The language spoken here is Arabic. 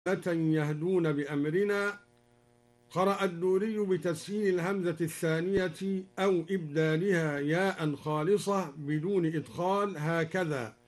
يهدون بأمرنا. قرأ الدوري بتسهيل الهمزة الثانية أو إبدالها ياء خالصة بدون إدخال هكذا: